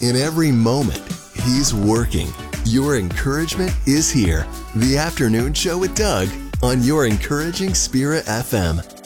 In every moment, He's working. Your encouragement is here. The Afternoon Show with Doug on Your Encouraging Spirit FM.